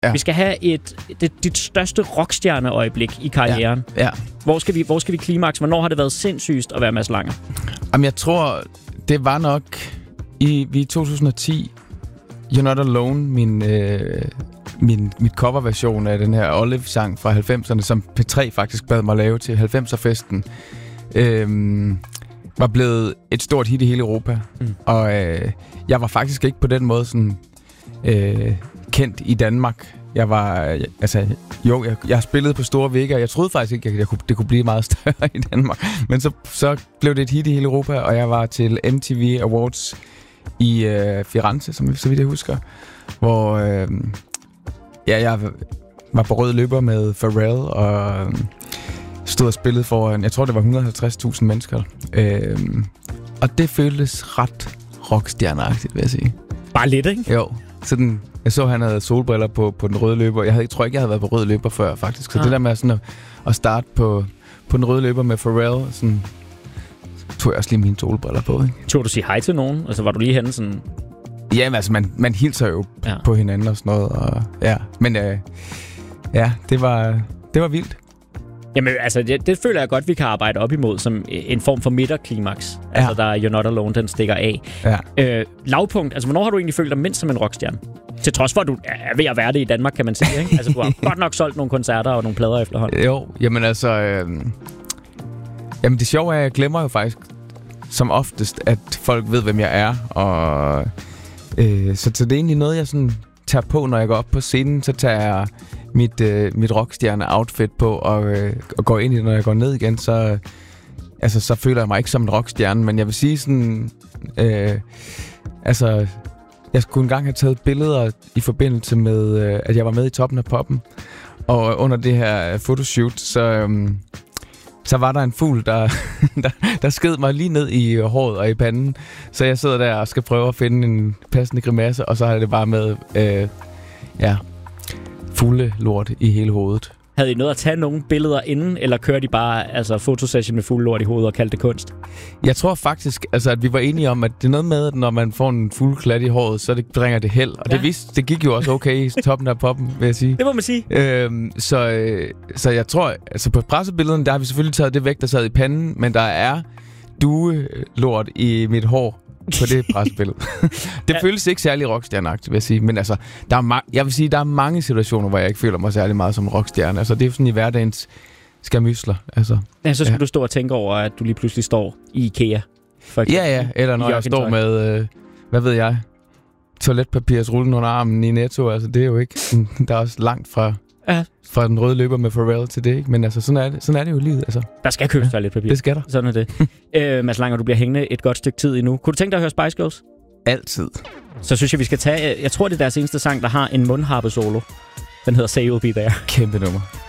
Vi skal have dit største rockstjerneøjeblik i karrieren. Ja. Hvor skal vi klimaks? Hvornår har det været sindssygt at være Mads Langer? Jamen, jeg tror, det var nok i 2010. You're Not Alone, mit coverversion af den her Olive-sang fra 90'erne, som P3 faktisk bad mig lave til 90'er-festen, var blevet et stort hit i hele Europa. Og jeg var faktisk ikke på den måde sådan kendt i Danmark. Jeg var, jeg spillede på store vægge, og jeg troede faktisk ikke, at det kunne blive meget større i Danmark. Men så blev det et hit i hele Europa, og jeg var til MTV Awards i Firenze, så vidt jeg husker, hvor jeg var på rød løber med Pharrell, og stod og spillede foran, jeg tror det var 150.000 mennesker. Og det føltes ret rockstjerneagtigt, vil jeg sige. Bare lidt, ikke? Jo, sådan... Jeg så, han havde solbriller på den røde løber. Jeg tror ikke, jeg havde været på rød løber før, faktisk. Så det der med sådan at starte på den røde løber med Pharrell, sådan, tog jeg også lige mine solbriller på, ikke? Tog du sige hej til nogen? Altså, var du lige henne sådan... Jamen, altså, man hilser jo på hinanden og sådan noget. Og, ja. Men det var vildt. Jamen, altså, det føler jeg godt, vi kan arbejde op imod som en form for midterklimaks. Altså, der er You're Not Alone, den stikker af. Ja. Lavpunkt, altså, hvornår har du egentlig følt dig mindst som en rockstjerne? Til trods for, at du er ved at være det i Danmark, kan man sige, ikke? Altså, du har godt nok solgt nogle koncerter og nogle plader efterhånden. Jo, jamen altså... Jamen, det sjove er, at jeg glemmer jo faktisk som oftest, at folk ved, hvem jeg er. Og så det er egentlig noget, jeg sådan tager på, når jeg går op på scenen. Så tager jeg mit rockstjerne-outfit på og går ind i det, når jeg går ned igen. Så føler jeg mig ikke som en rockstjerne, men jeg vil sige sådan... Jeg skulle engang have taget billeder i forbindelse med, at jeg var med i Toppen af Poppen. Og under det her fotoshoot, så var der en fugl, der sked mig lige ned i håret og i panden. Så jeg sidder der og skal prøve at finde en passende grimasse, og så har det bare med fuglelort i hele hovedet. Havde I noget at tage nogle billeder inden, eller kørte I bare fotosession med fuglelort i hovedet og kaldte det kunst? Jeg tror faktisk, at vi var enige om, at det er noget med, at når man får en fugleklat i håret, så bringer det held. Og det gik jo også okay i Toppen af Poppen, vil jeg sige. Det må man sige. Så jeg tror, altså på pressebillederne, der har vi selvfølgelig taget det væk, der sad i panden, men der er duelort i mit hår på det pressebillede. Det føles ikke særlig rockstjerneagtigt, vil jeg sige. Men altså, jeg vil sige, der er mange situationer, hvor jeg ikke føler mig særlig meget som rockstjerne. Altså, det er jo sådan i hverdagens skamysler. Altså, så skal du stå og tænke over, at du lige pludselig står i IKEA. Ja. Eller når jeg står med, hvad ved jeg, toiletpapirsrullen under armen i Netto. Altså, det er jo ikke... Der er også langt fra den røde løber med Pharrell til det, ikke? Men altså, sådan er det jo i livet, altså. Der skal købes toiletpapir. Det skal der. Sådan er det. Mads Langer, du bliver hængende et godt stykke tid endnu. Kunne du tænke dig at høre Spice Girls? Altid. Så synes jeg, vi skal tage... Jeg tror, det er deres eneste sang, der har en mundharpe solo. Den hedder Say You'll Be There. Kæmpe nummer.